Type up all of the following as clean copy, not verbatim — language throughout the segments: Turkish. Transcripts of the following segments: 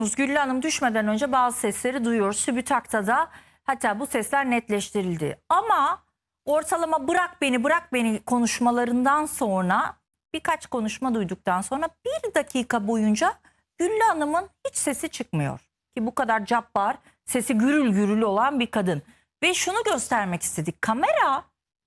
Güllü Hanım düşmeden önce bazı sesleri duyuyoruz. TÜBİTAK'ta da hatta bu sesler netleştirildi. Ama ortalama bırak beni konuşmalarından sonra birkaç konuşma duyduktan sonra bir dakika boyunca Güllü Hanım'ın hiç sesi çıkmıyor. Ki bu kadar cabbar, sesi gürül gürül olan bir kadın. Ve şunu göstermek istedik. Kamera,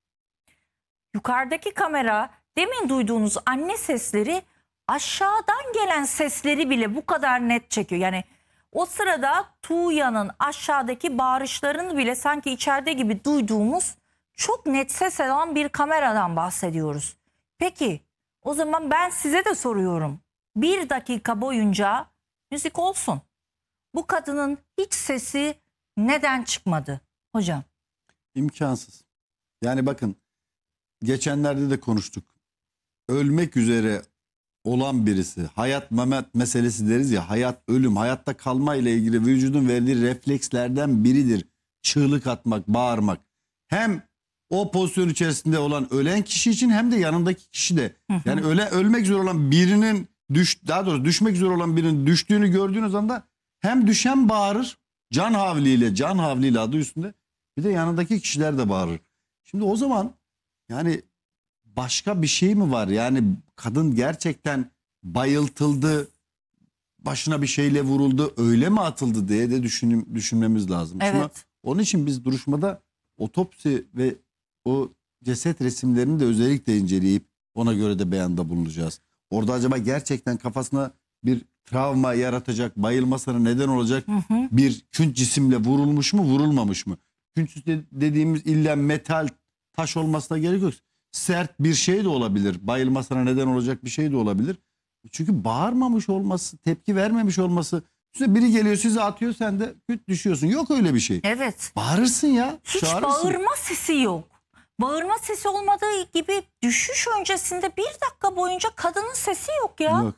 yukarıdaki kamera, demin duyduğunuz anne sesleri aşağıdan gelen sesleri bile bu kadar net çekiyor. Yani o sırada Tuğya'nın aşağıdaki bağırışlarını bile sanki içeride gibi duyduğumuz çok net ses alan bir kameradan bahsediyoruz. Peki o zaman ben size de soruyorum. Bir dakika boyunca müzik olsun. Bu kadının hiç sesi neden çıkmadı hocam? İmkansız. Yani bakın geçenlerde de konuştuk. Ölmek üzere olan birisi, hayat memet meselesi deriz ya, hayat ölüm, hayatta kalma ile ilgili vücudun verdiği reflekslerden biridir. Çığlık atmak, bağırmak. Hem o pozisyon içerisinde olan ölen kişi için hem de yanındaki kişi de. Yani ölmek üzere olan birinin daha doğrusu düşmek üzere olan birinin düştüğünü gördüğünüz anda hem düşen bağırır, can havliyle adı üstünde, bir de yanındaki kişiler de bağırır. Şimdi o zaman yani başka bir şey mi var? Yani kadın gerçekten bayıltıldı, başına bir şeyle vuruldu, öyle mi atıldı diye de düşünmemiz lazım. Evet. Şimdi onun için biz duruşmada otopsi ve o ceset resimlerini de özellikle inceleyip ona göre de beyanda bulunacağız. Orada acaba gerçekten kafasına bir travma yaratacak, bayılmasına neden olacak bir künç cisimle vurulmuş mu, vurulmamış mı? Künç dediğimiz illa metal, taş olmasına gerek yok. Sert bir şey de olabilir. Bayılmasına neden olacak bir şey de olabilir. Çünkü bağırmamış olması, tepki vermemiş olması. Size biri geliyor, sizi atıyor, sen de küt düşüyorsun. Yok öyle bir şey. Evet. Bağırırsın ya. Hiç çağırırsın. bağırma sesi yok. Bağırma sesi olmadığı gibi düşüş öncesinde bir dakika boyunca kadının sesi yok ya. Yok.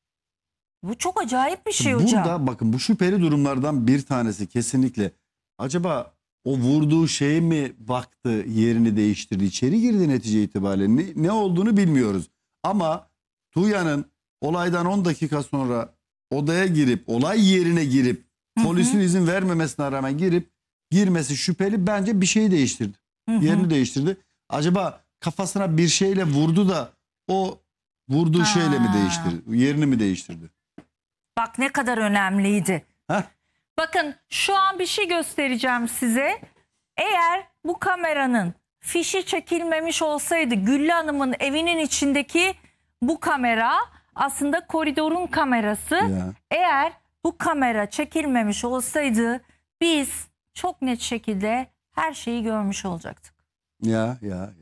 Bu çok acayip bir şey hocam. Burada bakın bu şüpheli durumlardan bir tanesi kesinlikle. Acaba o vurduğu şeye mi baktı, yerini değiştirdi, içeri girdi netice itibariyle, ne olduğunu bilmiyoruz. Ama Tuğya'nın olaydan 10 dakika sonra odaya girip, olay yerine girip, polisin izin vermemesine rağmen girmesi şüpheli, bence bir şeyi değiştirdi. Yerini değiştirdi. Acaba kafasına bir şeyle vurdu da o vurduğu şeyle mi değiştirdi, yerini mi değiştirdi? Bak ne kadar önemliydi. Heh. Bakın şu an bir şey göstereceğim size. Eğer bu kameranın fişi çekilmemiş olsaydı, Güllü Hanım'ın evinin içindeki bu kamera aslında koridorun kamerası. Ya. Eğer bu kamera çekilmemiş olsaydı biz çok net şekilde her şeyi görmüş olacaktık. Ya.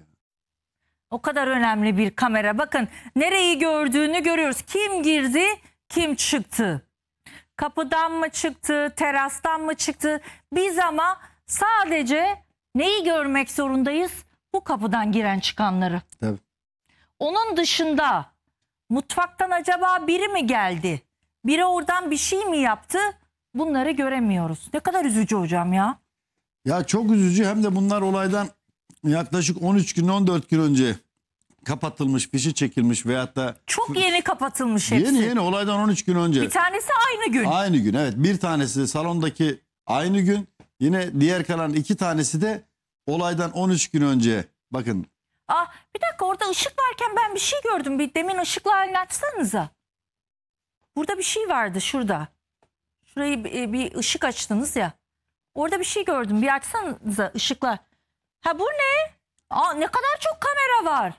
O kadar önemli bir kamera. Bakın nereyi gördüğünü görüyoruz. Kim girdi, kim çıktı. Kapıdan mı çıktı, terastan mı çıktı? Biz ama sadece neyi görmek zorundayız? Bu kapıdan giren çıkanları. Tabii. Onun dışında mutfaktan acaba biri mi geldi? Biri oradan bir şey mi yaptı? Bunları göremiyoruz. Ne kadar üzücü hocam ya. Ya çok üzücü, hem de bunlar olaydan yaklaşık 13 gün 14 gün önce kapatılmış, fişi çekilmiş veyahut da Çok yeni kapatılmış hepsi. yeni olaydan 13 gün önce. Bir tanesi aynı gün. Aynı gün, evet, bir tanesi salondaki aynı gün, yine diğer kalan 2 tanesi de olaydan 13 gün önce. Bakın. Bir dakika, orada ışık varken ben bir şey gördüm. Demin ışıklı halini açsanıza. Burada bir şey vardı şurada. Şurayı bir ışık açtınız ya. Orada bir şey gördüm. Bir açsanıza ışıkla. Ha bu ne? Ne kadar çok kamera var.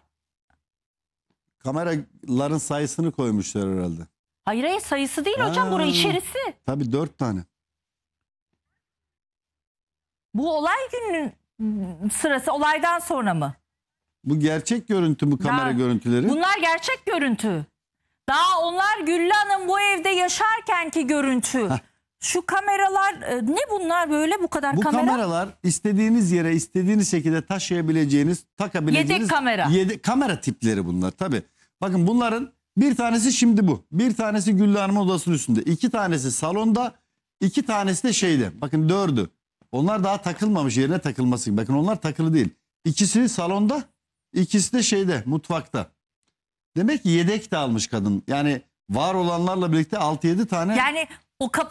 Kameraların sayısını koymuşlar herhalde. Hayır sayısı değil hocam, burası içerisi. Tabii 4 tane. Bu olay gününün sırası, olaydan sonra mı? Bu gerçek görüntü, bu kamera görüntüleri. Bunlar gerçek görüntü. Daha onlar Güllü Hanım bu evde yaşarkenki görüntü. Şu kameralar ne bunlar böyle, bu kadar Bu kamera? kameralar istediğiniz yere istediğiniz şekilde taşıyabileceğiniz, takabileceğiniz Yedek kamera. Kamera tipleri bunlar tabii. Bakın bunların bir tanesi şimdi bu. Bir tanesi Güllü Hanım'ın odasının üstünde. 2 tanesi salonda, 2 tanesi de şeyde. Bakın 4'ü. Onlar daha takılmamış, yerine takılması. Bakın onlar takılı değil. İkisi salonda, ikisi de şeyde, mutfakta. Demek ki yedek de almış kadın. Yani var olanlarla birlikte 6-7 tane. Yani O kapı